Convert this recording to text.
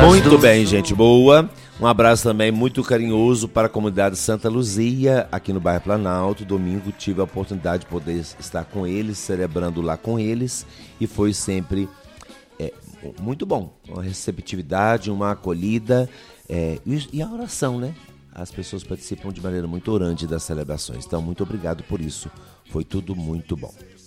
Muito bem, gente boa. Um abraço também muito carinhoso para a comunidade Santa Luzia, aqui no bairro Planalto. Domingo tive a oportunidade de poder estar com eles, celebrando lá com eles, e foi sempre muito bom. Uma receptividade, uma acolhida e a oração, né? As pessoas participam de maneira muito orante das celebrações. Então, muito obrigado por isso. Foi tudo muito bom.